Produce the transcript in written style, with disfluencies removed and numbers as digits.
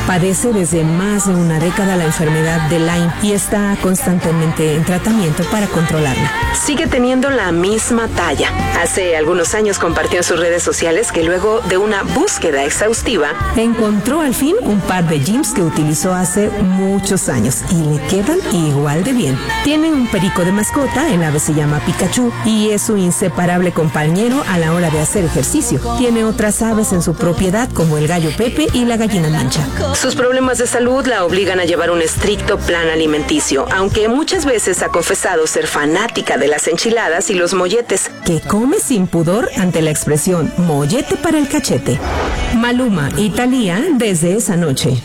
Padece desde más de una década la enfermedad de Lyme y está constantemente en tratamiento para controlarla. Sigue teniendo la misma talla. Hace algunos años compartió en sus redes sociales que luego de una búsqueda exhaustiva, encontró al fin un par de jeans que utilizó hace muchos años y le quedan igual de bien. Tiene un perico de mascota, el ave se llama Pikachu y es su inseparable compañero a la hora de hacer ejercicio. Tiene otras aves en su propiedad como el gallo Pepe y la gallina Mancha. Sus problemas de salud la obligan a llevar un estricto plan alimenticio, aunque muchas veces ha confesado ser fanática de las enchiladas y los molletes, que come sin pudor ante la expresión mollete para el cachete. Maluma y Thalía desde esa noche.